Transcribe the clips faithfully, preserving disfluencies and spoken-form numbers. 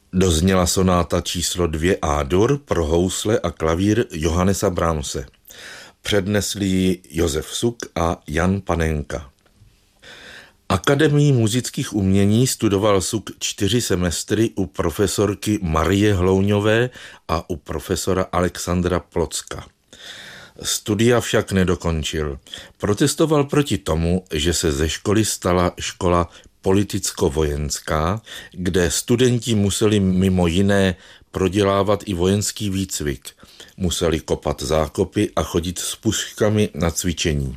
Dozněla sonáta číslo dvě A-dur pro housle a klavír Johannesa Brahmse. Přednesli ji Josef Suk a Jan Panenka. Akademii muzických umění studoval Suk čtyři semestry u profesorky Marie Hlouňové a u profesora Alexandra Plocka. Studia však nedokončil. Protestoval proti tomu, že se ze školy stala škola politicko-vojenská, kde studenti museli mimo jiné prodělávat i vojenský výcvik. Museli kopat zákopy a chodit s puškami na cvičení.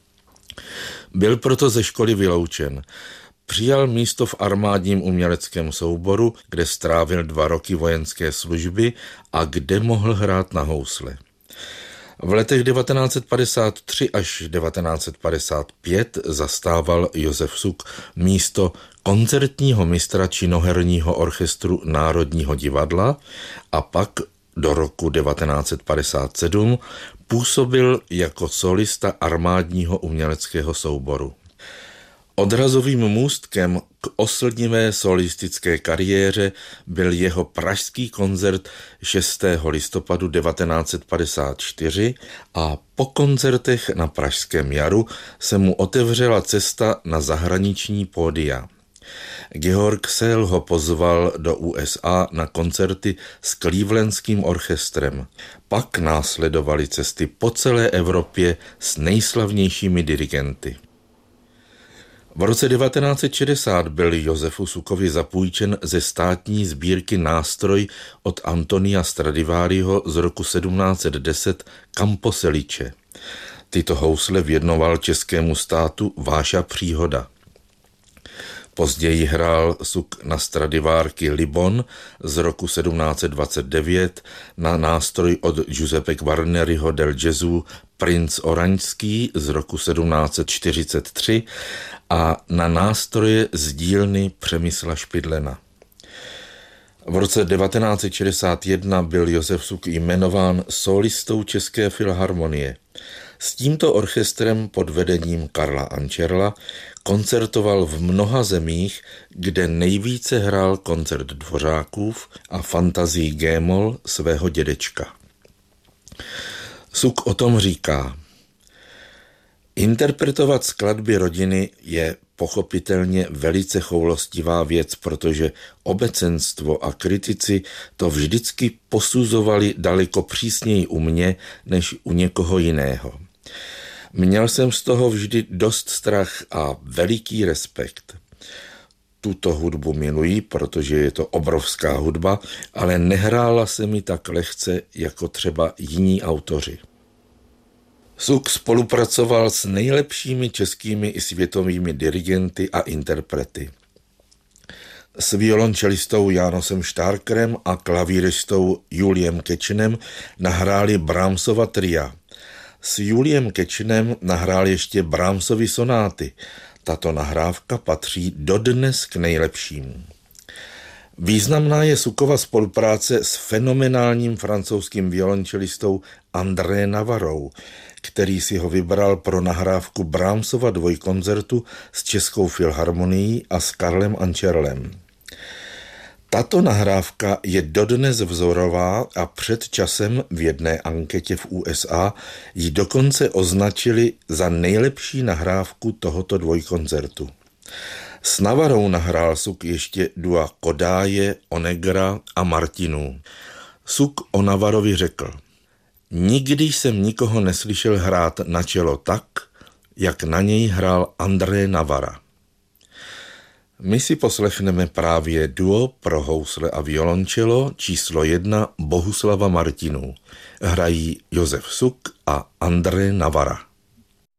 Byl proto ze školy vyloučen. Přijal místo v armádním uměleckém souboru, kde strávil dva roky vojenské služby a kde mohl hrát na housle. V letech devatenáct set padesát tři až devatenáct set padesát pět zastával Josef Suk místo koncertního mistra činoherního orchestru Národního divadla a pak do roku devatenáct set padesát sedm působil jako solista armádního uměleckého souboru. Odrazovým můstkem k oslnivé solistické kariéře byl jeho pražský koncert šestého listopadu devatenáct set padesát čtyři a po koncertech na Pražském jaru se mu otevřela cesta na zahraniční pódia. Georg Szell ho pozval do U S A na koncerty s Clevelandským orchestrem. Pak následovaly cesty po celé Evropě s nejslavnějšími dirigenty. V roce devatenáct set šedesát byl Josefu Sukovi zapůjčen ze státní sbírky nástroj od Antonia Stradivariho z roku sedmnáct set deset Campo Salice. Tyto housle věnoval českému státu Váša Příhoda. Později hrál Suk na Stradivárky Libon z roku sedmnáct set dvacet devět, na nástroj od Giuseppe Guarneriho del Gesù Princ Oranžský z roku sedmnáct set čtyřicet tři a na nástroje z dílny Přemysla Špidlena. V roce devatenáct set šedesát jedna byl Josef Suk jmenován solistou České filharmonie. S tímto orchestrem pod vedením Karla Ančerla koncertoval v mnoha zemích, kde nejvíce hrál koncert Dvořákův a fantazii G-moll svého dědečka. Suk o tom říká: interpretovat skladby rodiny je pochopitelně velice choulostivá věc, protože obecenstvo a kritici to vždycky posuzovali daleko přísněji u mě než u někoho jiného. Měl jsem z toho vždy dost strach a veliký respekt. Tuto hudbu miluji, protože je to obrovská hudba, ale nehrála se mi tak lehce jako třeba jiní autoři. Suk spolupracoval s nejlepšími českými i světovými dirigenty a interprety. S violončelistou Jánosem Štárkerem a klavíristou Juliem Kečinem nahráli Brahmsova tria. S Juliem Kečinem nahrál ještě Brahmsovy sonáty. Tato nahrávka patří dodnes k nejlepším. Významná je Sukova spolupráce s fenomenálním francouzským violončelistou André Navarrou, který si ho vybral pro nahrávku Brahmsova dvojkoncertu s Českou filharmonií a s Karlem Ančerlem. Tato nahrávka je dodnes vzorová a před časem v jedné anketě v U S A ji dokonce označili za nejlepší nahrávku tohoto dvojkoncertu. S Navarrou nahrál Suk ještě dua Kodáje, Onegra a Martinů. Suk o Navarrovi řekl: nikdy jsem nikoho neslyšel hrát na čelo tak, jak na něj hrál André Navarra. My si poslechneme právě duo pro housle a violončelo číslo jedna Bohuslava Martinů. Hrají Josef Suk a André Navarra.